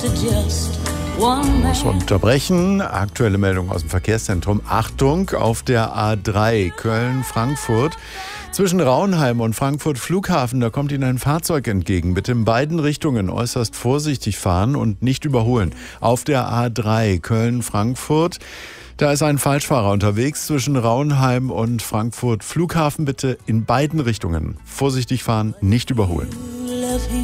Muss unterbrechen. Aktuelle Meldung aus dem Verkehrszentrum. Achtung, auf der A3 Köln-Frankfurt. Zwischen Raunheim und Frankfurt Flughafen, da kommt Ihnen ein Fahrzeug entgegen. Bitte in beiden Richtungen äußerst vorsichtig fahren und nicht überholen. Auf der A3 Köln-Frankfurt, da ist ein Falschfahrer unterwegs zwischen Raunheim und Frankfurt Flughafen. Bitte in beiden Richtungen vorsichtig fahren, nicht überholen.